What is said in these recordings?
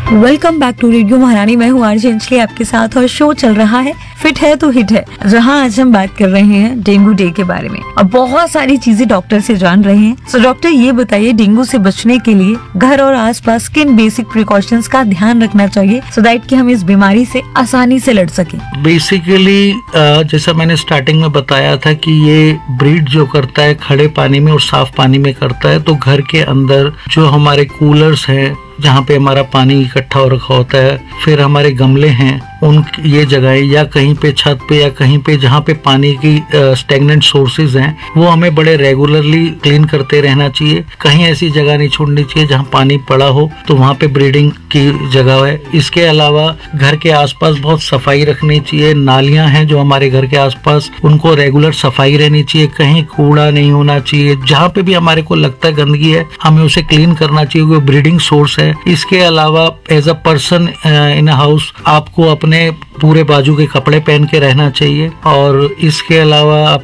Welcome back to radio महारानी। मैं हूँ आरजे अंजलि आपके साथ और शो चल रहा है फिट है तो हिट है, जहाँ आज हम बात कर रहे हैं डेंगू डे के बारे में और बहुत सारी चीजें डॉक्टर से जान रहे हैं। सो डॉक्टर ये बताइए, डेंगू से बचने के लिए घर और आसपास किन बेसिक प्रिकॉशंस का ध्यान रखना चाहिए सो दैट कि हम इस बीमारी से आसानी से लड़ सके। बेसिकली जैसा मैंने स्टार्टिंग में बताया था कि ये ब्रीड जो करता है खड़े पानी में और साफ पानी में करता है, तो घर के अंदर जो हमारे कूलर्स हैं जहाँ पे हमारा पानी इकट्ठा हो रखा होता है, फिर हमारे गमले हैं उन ये जगहें या कहीं पे छत पे या कहीं पे जहाँ पे पानी की स्टेगनेंट सोर्सेज हैं वो हमें बड़े रेगुलरली क्लीन करते रहना चाहिए। कहीं ऐसी जगह नहीं छोड़नी चाहिए जहाँ पानी पड़ा हो तो वहाँ पे ब्रीडिंग की जगह है। इसके अलावा घर के आसपास बहुत सफाई रखनी चाहिए। नालियां हैं जो हमारे घर के आसपास, उनको रेगुलर सफाई रहनी चाहिए। कहीं कूड़ा नहीं होना चाहिए। जहाँ पे भी हमारे को लगता है गंदगी है हमें उसे क्लीन करना चाहिए, वो ब्रीडिंग सोर्स है। इसके अलावा as a person in house आपको अपने पूरे बाजू के कपड़े पहन के रहना चाहिए और इसके अलावा आप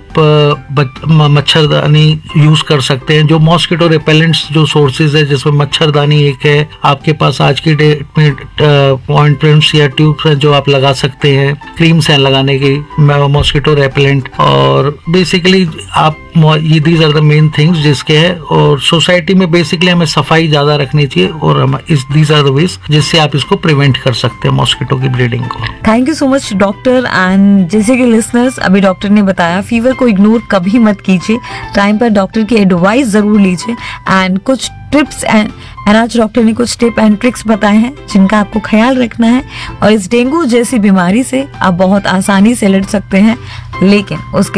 मच्छरदानी यूज कर सकते हैं। जो मॉस्किटो रिपेलेंट्स जो सोर्सेज है जिसमें मच्छरदानी एक है, आपके पास आज की डेट में ऑइंटमेंट्स या ट्यूब्स हैं जो आप लगा सकते हैं, क्रीम्स हैं लगाने की मॉस्किटो रिपेलेंट। और बेसिकली आप ये these are the main things जिसके है। और सोसाइटी में बेसिकली हमें सफाई ज्यादा रखनी चाहिए और हम दीज आर द वेज जिससे आप इसको प्रिवेंट कर सकते हैं मॉस्किटो की ब्रीडिंग को। Thank you so much doctor. And जैसे कि लिसनर्स अभी डॉक्टर ने बताया, फीवर को इग्नोर कभी मत कीजिए, टाइम पर डॉक्टर की एडवाइस जरूर लीजिए। एंड कुछ टिप्स एंड आज डॉक्टर ने कुछ टिप एंड ट्रिक्स बताए हैं जिनका आपको ख्याल रखना है और इस डेंगू जैसी बीमारी से आप बहुत आसानी से लड़ सकते हैं। लेकिन उसके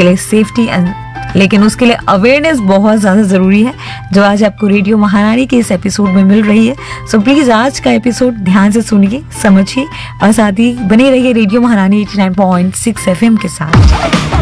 लिए अवेयरनेस बहुत ज्यादा जरूरी है जो आज आपको रेडियो महारानी के इस एपिसोड में मिल रही है। सो प्लीज आज का एपिसोड ध्यान से सुनिए, समझिए और साथ ही बने रहिए रेडियो महारानी 89.6 FM के साथ।